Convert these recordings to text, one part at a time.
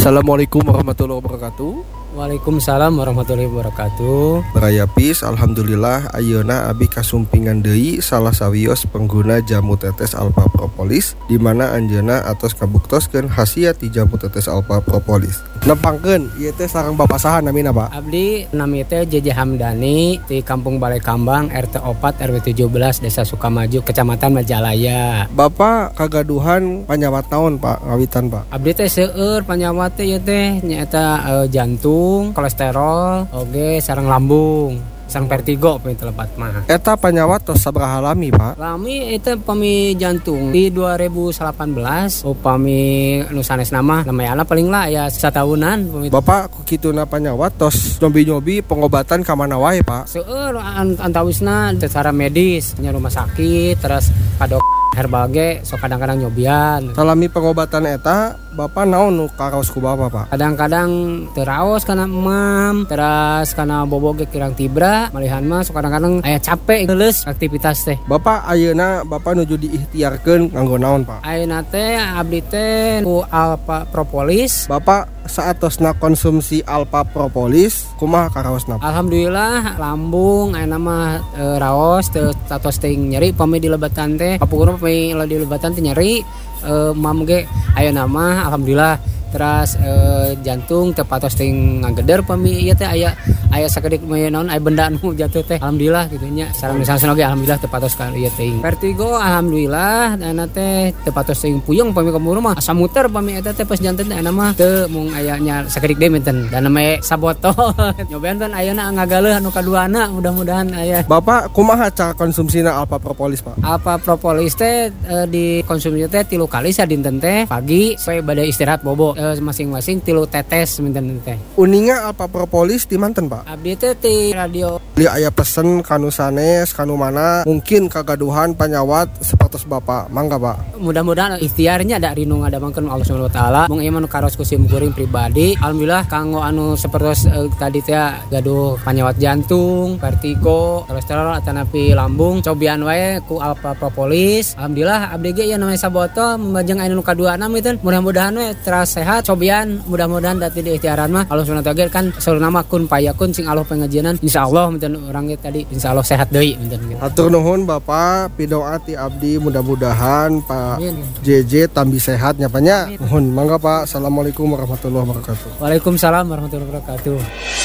Assalamualaikum warahmatullahi wabarakatuh. Waalaikumsalam warahmatullahi wabarakatuh. Beraya pis, alhamdulillah ayeuna abi kasumpingan deui salah sawios pengguna jamu tetes alpha propolis di mana anjeunna atos kabuktoskeun khasiat ti jamu tetes alpha propolis. Nepangkeun ieu teh sareng Bapak saha namina, Pak? Abdi nami teh JJ Hamdani di Kampung Balai Kambang RT 4 RW 17 Desa Sukamaju Kecamatan Majalaya. Bapak kagaduhan panyawat naon, Pak? Ngawitan, Pak? Abdi teh seueur panyawat teh ieu teh nyaeta jantung, kolesterol, oge sareng lambung. Sang vertigo pami telepat mah. Eta panyawat tos sabaraha lami, Pak? Lami itu pami jantung di 2018 upami nu sanes nama paling lah ya satahunan pami. Bapak ku kituna panyawat tos nyobi-nyobi pengobatan ka mana wae, Pak? Seueur antawisna secara medis nya rumah sakit terus kadok herbal ge sok kadang-kadang nyobian. Salami pengobatan eta Bapak naon nu karaos ku Bapak, Pak? Kadang-kadang teraos kana emam, terus kana bobo ge kirang tibra, malihan mah sok kadang-kadang aya capek geuleuh aktivitas teh. Bapak ayeuna Bapak nuju diikhtiarkeun nganggo naon, Pak? Ayeuna teh abdi teh ku alpha propolis. Bapak saatosna konsumsi alpha propolis kumaha karaosna? Alhamdulillah lambung ayeuna mah raos teu tatos teuing nyeri pami di lebatan teh. Kapungkurna pami di lebatan teh nyeri. Mam ge ayeuna mah alhamdulillah terus jantung tepatos teuing ngageder pami ieu teh aya sakedik naon aya benda anu jatuh teh alhamdulillah kitu nya sareng misalna ge alhamdulillah tepatos ka ieu teuing vertigo alhamdulillah ayeuna teh tepatos teuing puyeng pami ka murah mah asa muter pami eta teh pas janten teh ayeuna mah teu mung aya nya sakedik deui menten dan nama sabotol nyobaean pan ayeuna ngagaleuh anu kaduana mudah-mudahan aya. Bapak kumaha cara konsumsina alpha propolis, Pak? Alpha propolis teh dikonsumsi teh 3 kali sadinten teh pagi supaya bade istirahat bobo masing-masing 3 tetes minten teh. Uninga alpha propolis di manten, Pak? Abdi teh ti radio. Li aya pesen kanu sanes kanu mana mungkin kagaduhan panyawat sapertos Bapak. Mangga, Pak. Mudah-mudahan ikhtiarnya ada rinu ngadamangkeun Allah Subhanahu wa taala. Mung ieu mah nu karos ku sim kuring pribadi. Alhamdulillah kanggo anu sapertos tadi teh gaduh panyawat jantung, vertigo, kolesterol atanapi lambung, cobian wae ku alpha propolis. Alhamdulillah abdi ge ieu namanya sabotol membajeng anu kaduana meuteun. Mudah-mudahan we teras sehat cobian mudah-mudahan dati di ikhtiaran mah Allah Subhanahu wa taala kan sauruna mah kun payakun sing Allah pengajianan insyaallah meuteun urang ge tadi insyaallah sehat deui meuteun gitu. Hatur nuhun Bapak pidoa ti abdi mudah-mudahan Pak JJ tambi sehat nya panya. Nuhun mangga Pak. Assalamualaikum warahmatullahi wabarakatuh. Waalaikumsalam warahmatullahi wabarakatuh.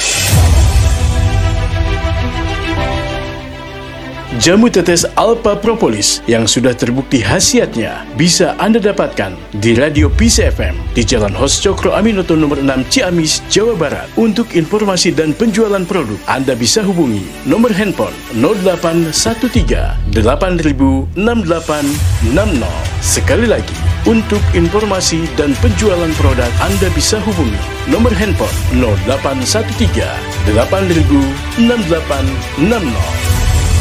Jamu tetes alpha propolis yang sudah terbukti khasiatnya bisa Anda dapatkan di Radio Peace FM di Jalan Hos Cokro Aminoto nomor 6 Ciamis, Jawa Barat. Untuk informasi dan penjualan produk, Anda bisa hubungi nomor handphone 0813 8000 6860. Sekali lagi, untuk informasi dan penjualan produk, Anda bisa hubungi nomor handphone 0813 8000 6860.